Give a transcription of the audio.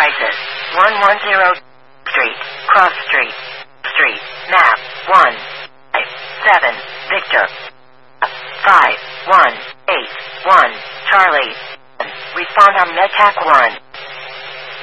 crisis. 110 Street, Cross Street, Street, Map, 157, Victor, 5181, Charlie. Respond on MedTac 1.